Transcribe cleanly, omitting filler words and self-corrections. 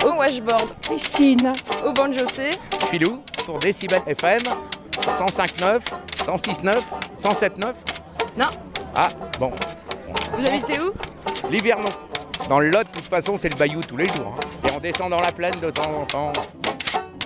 Au washboard. Christine. Au banjo C. Filou pour Décibel FM 105.9, 106.9, 107.9. Non. Ah, bon. Vous habitez où? Livernon. Dans le Lot, de toute façon, c'est le bayou tous les jours. Et on descend dans la plaine de temps en temps.